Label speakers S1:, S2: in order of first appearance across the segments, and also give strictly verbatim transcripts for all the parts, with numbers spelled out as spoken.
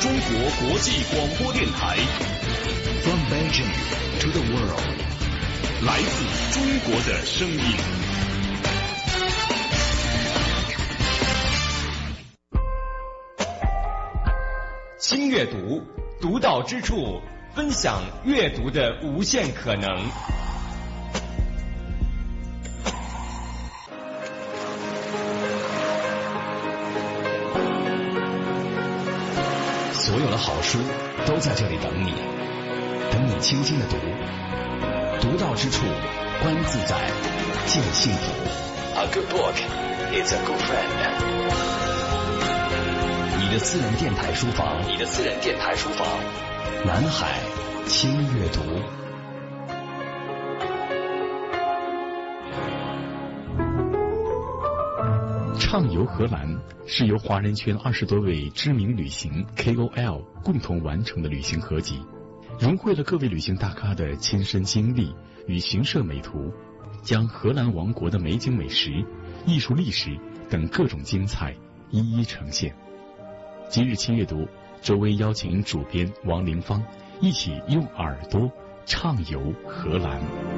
S1: 中国国际广播电台。
S2: From Beijing to the world，
S1: 来自中国的声音。
S3: 轻阅读，独到之处，分享阅读的无限可能。
S2: 所有的好书都在这里等你，等你轻轻的读。独到之处，观自在，见幸福。A good book is a good friend。你的私人电台书房，你的私人电台书房，南海轻阅读。
S4: 畅游荷兰是由华人圈二十多位知名旅行 K O L 共同完成的旅行合集，融汇了各位旅行大咖的亲身经历与行摄美图，将荷兰王国的美景美食、艺术历史等各种精彩一一呈现。今日轻阅读，周薇邀请主编王凌芳一起用耳朵畅游荷兰。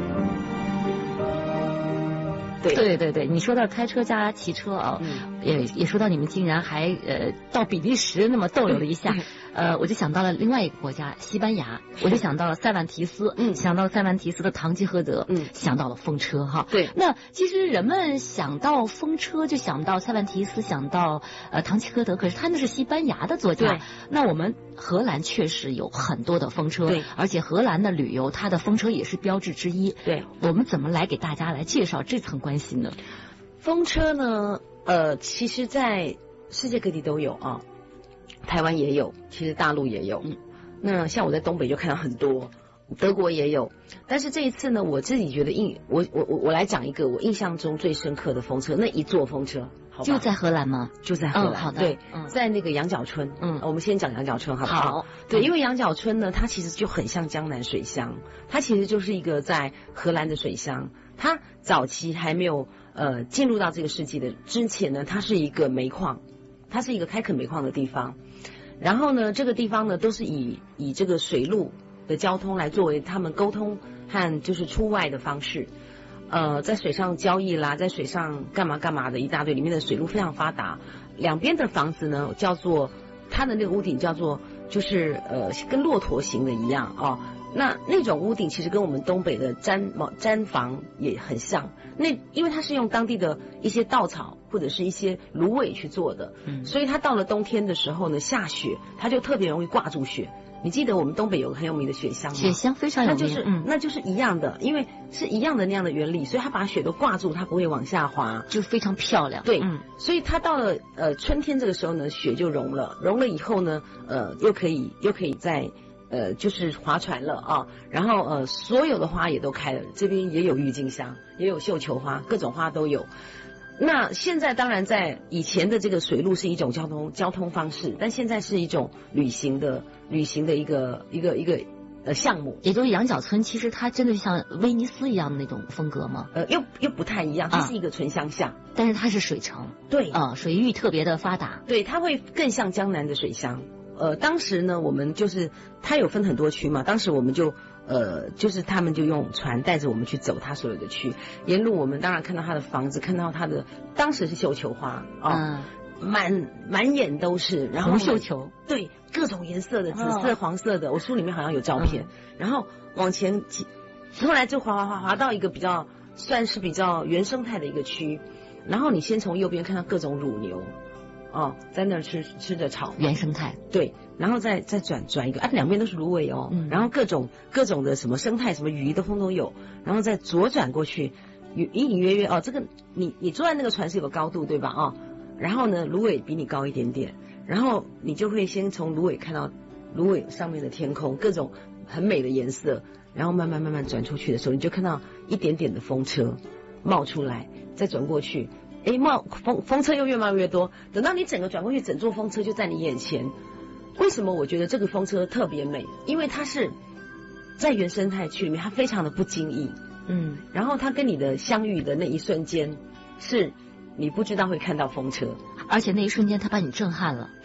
S5: 对对对对，你说到开车加骑车啊，嗯、也也说到你们竟然还呃到比利时那么逗留了一下，嗯、呃，我就想到了另外一个国家西班牙，我就想到了塞万提斯，嗯，想到了塞万提斯的堂吉诃德，嗯，想到了风车哈。对，那其实人们想到风车就想到塞万提斯，想到呃堂吉诃德，可是他那是西班牙的作家。对，那我们荷兰确实有很多的风车，对，而且荷兰的旅游它的风车也是标志之一。对，我们怎么来给大家来介绍这层关系呢？
S6: 风车呢，呃，其实在世界各地都有啊，台湾也有，其实大陆也有。嗯，那像我在东北就看到很多，德国也有。但是这一次呢，我自己觉得印，我我我我来讲一个我印象中最深刻的风车，那一座风车。
S5: 就在荷兰吗？
S6: 就在荷兰。嗯，好的。对，嗯，在那个羊角村。嗯，我们先讲羊角村好不好？好。对，因为羊角村呢，它其实就很像江南水乡，它其实就是一个在荷兰的水乡。它早期还没有呃进入到这个世纪的之前呢，它是一个煤矿，它是一个开垦煤矿的地方。然后呢，这个地方呢都是以以这个水路的交通来作为他们沟通和就是出外的方式。呃，在水上交易啦，在水上干嘛干嘛的一大堆，里面的水路非常发达。两边的房子呢，叫做它的那个屋顶叫做就是呃跟骆驼形的一样哦。那那种屋顶其实跟我们东北的毡毡房也很像。那因为它是用当地的一些稻草或者是一些芦苇去做的，嗯，所以它到了冬天的时候呢，下雪它就特别容易挂住雪。你记得我们东北有个很有名的雪乡吗？
S5: 雪乡非常有名，
S6: 那就是、嗯、那就是一样的，因为是一样的那样的原理，所以它把雪都挂住，它不会往下滑，
S5: 就非常漂亮。
S6: 对，嗯，所以它到了呃春天这个时候呢，雪就融了，融了以后呢，呃，又可以又可以再呃就是划船了啊，然后呃所有的花也都开了，这边也有郁金香，也有绣球花，各种花都有。那现在当然在以前的这个水路是一种交通交通方式，但现在是一种旅行的旅行的一个一个一个呃项目。
S5: 也就是羊角村，其实它真的像威尼斯一样的那种风格吗？
S6: 呃，又又不太一样，它是一个纯乡下，啊，
S5: 但是它是水城。
S6: 对，
S5: 啊，水域特别的发达。
S6: 对，它会更像江南的水乡。呃，当时呢，我们就是它有分很多区嘛，当时我们就。呃，就是他们就用船带着我们去走他所有的区，沿路我们当然看到他的房子，看到他的当时是绣球花啊，嗯，满满眼都是，然后
S5: 红绣球，
S6: 对，各种颜色的，紫色、哦、黄色的，我书里面好像有照片，嗯，然后往前，后来就滑滑滑滑到一个比较算是比较原生态的一个区，然后你先从右边看到各种乳牛。哦，在那儿吃吃着草，
S5: 原生态。
S6: 对，然后再再转转一个啊，两边都是芦苇哦，嗯，然后各种各种的什么生态，什么鱼的风都有，然后再左转过去，隐隐约约哦，这个你你坐在那个船是有个高度对吧？哦，然后呢，芦苇比你高一点点，然后你就会先从芦苇看到芦苇上面的天空，各种很美的颜色，然后慢慢慢慢转出去的时候，你就看到一点点的风车冒出来，再转过去。哎，冒风风车又越冒越多，等到你整个转过去，整座风车就在你眼前。为什么我觉得这个风车特别美？因为它是在原生态区里面，它非常的不经意，嗯，然后它跟你的相遇的那一瞬间，是你不知道会看到风车，
S5: 而且那一瞬间它把你震撼了。
S6: 对，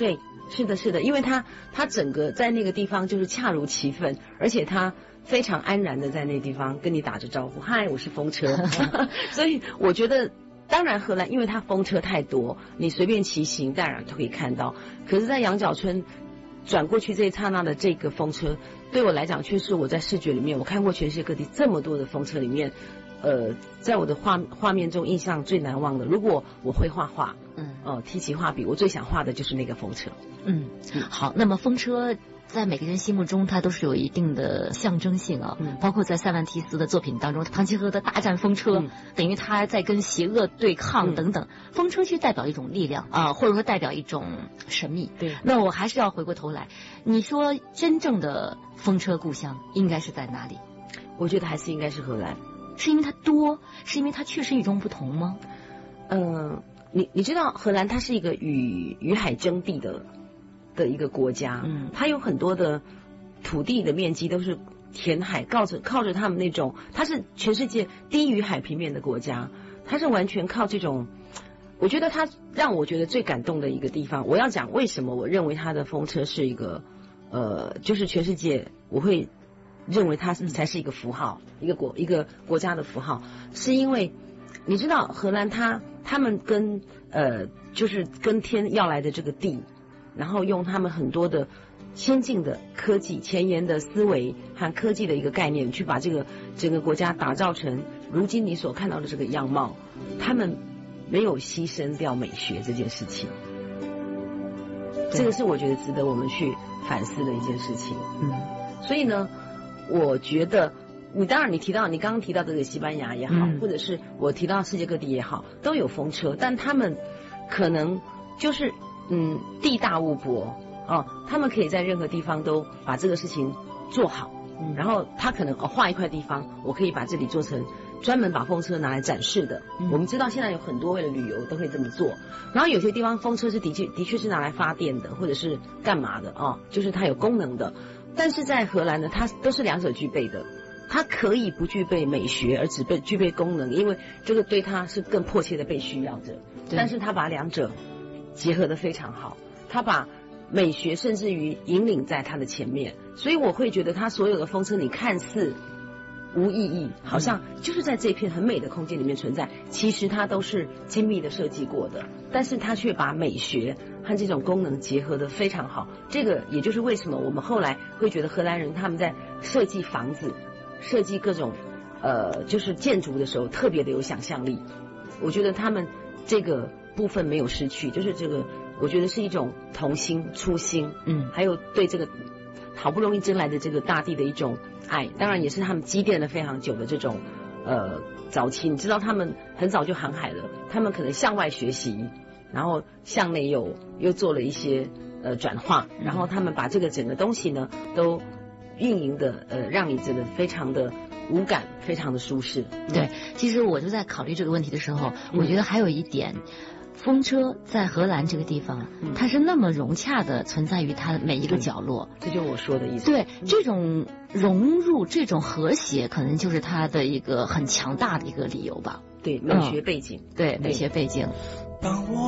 S6: 是的，是的，因为它它整个在那个地方就是恰如其分，而且它非常安然的在那个地方跟你打着招呼，嗨，我是风车，所以我觉得。当然，荷兰因为它风车太多，你随便骑行当然都可以看到。可是，在羊角村转过去这一刹那的这个风车，对我来讲，却是我在视觉里面我看过全世界各地这么多的风车里面，呃，在我的画画面中印象最难忘的。如果我会画画，嗯，哦、呃，提起画笔，我最想画的就是那个风车。
S5: 嗯，好，那么风车。在每个人心目中，它都是有一定的象征性啊。嗯，包括在塞万提斯的作品当中，唐吉诃德大战风车，嗯、等于他在跟邪恶对抗等等。嗯、风车其实代表一种力量啊，或者说代表一种神秘。
S6: 对，
S5: 那我还是要回过头来，你说真正的风车故乡应该是在哪里？
S6: 我觉得还是应该是荷兰，
S5: 是因为它多，是因为它确实与众不同吗？
S6: 嗯、呃，你你知道荷兰它是一个与与海争地的。的一个国家，嗯，它有很多的土地的面积都是填海，靠着靠着他们那种，它是全世界低于海平面的国家，它是完全靠这种。我觉得它让我觉得最感动的一个地方，我要讲为什么我认为它的风车是一个，呃，就是全世界我会认为它才是一个符号，一个国一个国家的符号，是因为你知道荷兰它他们跟呃就是跟天要来的这个地。然后用他们很多的先进的科技、前沿的思维和科技的一个概念，去把这个整个国家打造成如今你所看到的这个样貌。他们没有牺牲掉美学这件事情，这个是我觉得值得我们去反思的一件事情。嗯，所以呢，我觉得你当然你提到你刚刚提到这个西班牙也好，嗯、或者是我提到世界各地也好，都有风车，但他们可能就是。嗯，地大物博哦，他们可以在任何地方都把这个事情做好。嗯，然后他可能哦画一块地方，我可以把这里做成专门把风车拿来展示的。嗯，我们知道现在有很多为了旅游都会这么做。然后有些地方风车是的确的确是拿来发电的，或者是干嘛的哦，就是它有功能的。但是在荷兰呢，它都是两者具备的。它可以不具备美学，而只被具备功能，因为这个对它是更迫切的被需要着。但是它把两者结合得非常好，他把美学甚至于引领在他的前面，所以我会觉得他所有的风车你看似无意义，好像就是在这片很美的空间里面存在，其实它都是精密的设计过的，但是他却把美学和这种功能结合得非常好。这个也就是为什么我们后来会觉得荷兰人他们在设计房子、设计各种呃就是建筑的时候特别的有想象力。我觉得他们这个部分没有失去，就是这个我觉得是一种童心初心，嗯，还有对这个好不容易争来的这个大地的一种爱，当然也是他们积淀了非常久的这种呃早期，你知道他们很早就航海了，他们可能向外学习，然后向内又又做了一些呃转化，然后他们把这个整个东西呢都运营的呃让你觉得非常的无感，非常的舒适。
S5: 对，其实我就在考虑这个问题的时候，我觉得还有一点。风车在荷兰这个地方，嗯、它是那么融洽的存在于它的每一个角落，
S6: 嗯、这就是我说的意思。
S5: 对，这种融入、这种和谐，可能就是它的一个很强大的一个理由吧。
S6: 对，美学背景，
S5: 嗯、对美学背景。
S7: 当我